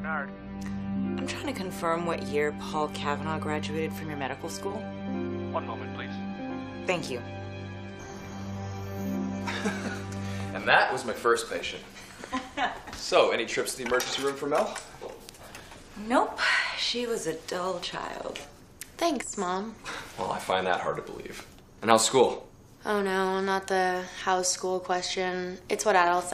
Bernard. I'm trying to confirm what year Paul Kavanaugh graduated from your medical school. One moment, please. Thank you. And that was my first patient. So, any trips to the emergency room for Mel? Nope. She was a dull child. Thanks, Mom. Well, I find that hard to believe. And how's school? Oh no, not the how's school question. It's what adults